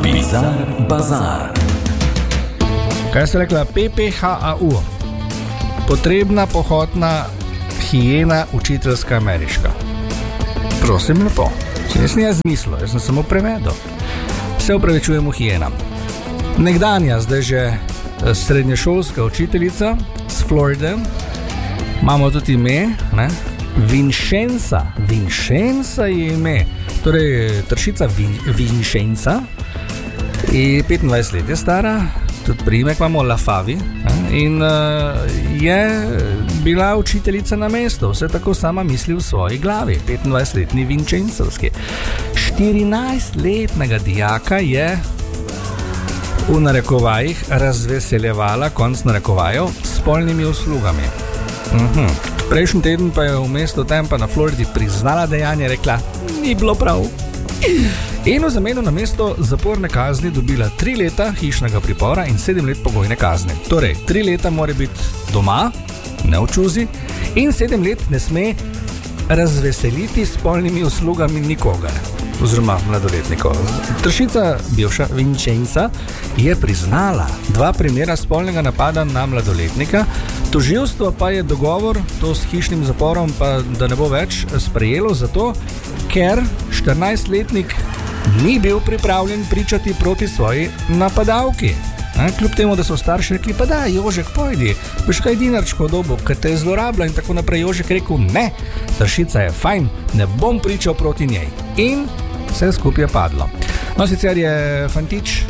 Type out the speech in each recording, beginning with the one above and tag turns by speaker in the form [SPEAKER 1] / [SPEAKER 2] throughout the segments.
[SPEAKER 1] Bizar Bazar.
[SPEAKER 2] Kaj ste rekla? PPHAU. Potrebna pohodna hijena učiteljska ameriška. Prosim lepo. Jaz nisem zmislil, jaz sem samo prevedel. Se upravičujemo hijenam. Nekdanja, zdaj že srednješolska učiteljica z Floride. Imamo tudi ime, ne? Vincenza. Vincenza je ime. Torej, tršica Vincenza. In 25 let je stara, tudi priimek imamo Lafavi. In je bila učiteljica na mestu, vse tako sama misli v svoji glavi. 25-letni Vincenzovski. 14-letnega dijaka je v narekovajih razveseljevala, konc narekovajev, s spolnimi uslugami. Prejšnji teden pa je v mestu Tampa na Floridi priznala dejanje, rekla, ni bilo prav. In v zameno na mesto zaporne kazni dobila 3 leta hišnega pripora in 7 let pogojne kazni. Torej, 3 leta mora biti doma, ne v čuzi, in 7 let ne sme razveseliti s spolnimi uslugami nikogar, oziroma mladoletnikov. Tršica, bivša Vincenza, je priznala 2 primera spolnega napada na mladoletnika, tožilstvo pa je dogovor, to s hišnim zaporom pa da ne bo več, sprejelo zato, ker 14-letnik ni bil pripravljen pričati proti svoji napadalki. Kljub temu, da so starši rekli, pa da, Jožek, pojdi, boš kaj dinarčko dobil, ker te je zlorabila in tako naprej. Jožek rekel, ne, Tršica je fajn, ne bom pričal proti njej. In vse skupaj je padlo. No, sicer je fantič,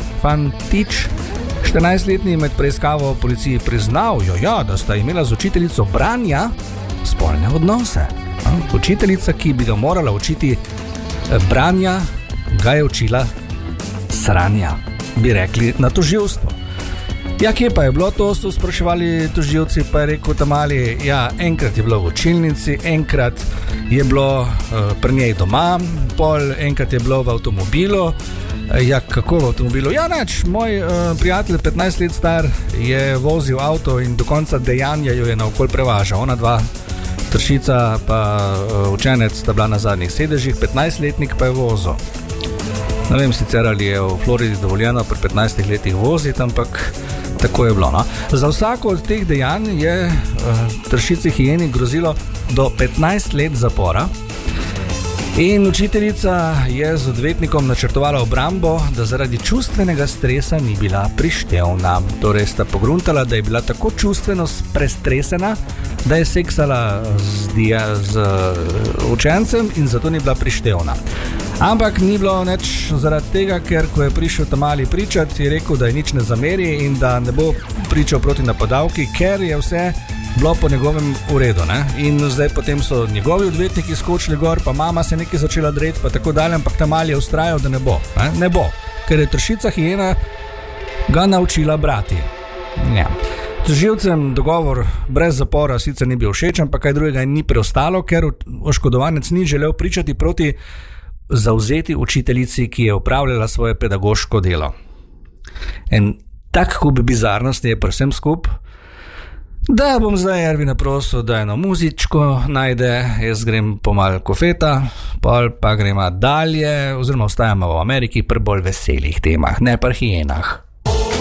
[SPEAKER 2] 14-letni med preiskavo policiji priznal, da sta imela z učiteljico branja spolne odnose. Učiteljica, ki bi ga morala učiti branja, ga je učila sranja, bi rekli na tožilstvo. Ja, kje pa je bilo to, so spraševali tožilci, pa je rekel ta mali, enkrat je bilo v učilnici, enkrat je bilo pri njej doma, enkrat je bilo v avtomobilu. Kako v avtomobilu? Neč, moj prijatelj, 15 let star, je vozil avto in do konca dejanja jo je naokol prevažal. Ona dva, Tršica pa učenec, sta bila na zadnjih sedežih, 15-letnik pa je vozil. Ne vem sicer, ali je v Floridi dovoljeno pri 15 letih voziti, ampak tako je bilo. No? Za vsako od teh dejanj je Tršici hijeni grozilo do 15 let zapora. In učiteljica je z odvetnikom načrtovala obrambo, da zaradi čustvenega stresa ni bila prištevna. Torej sta pogruntala, da je bila tako čustveno prestresena, da je seksala z učencem in zato ni bila prištevna. Ampak ni bilo nič zaradi tega, ker ko je prišel ta mali pričat, je rekel, da je nič ne zameri in da ne bo pričal proti napadalki, ker je vse bilo po njegovem uredu. In zdaj potem so njegovi odvetniki skočili gor, pa mama se nekaj začela dreti, pa tako dalje, ampak ta mali je ustrajal, da ne bo. Ne bo, ker je Tršica hijena ga naučila brati. Tožilcem dogovor brez zapora sicer ni bil všeč, ampak kaj drugega ni preostalo, ker oškodovanec ni želel pričati proti zavzeti učiteljici, ki je opravljala svoje pedagoško delo. En tak kup bizarnosti je predvsem skup, da bom zdaj Ervina prosil, da eno muzičko najde, jaz grem po malo kofeta, pol pa gremo dalje, oziroma ostajamo v Ameriki pri bolj veselih temah, ne pri hijenah.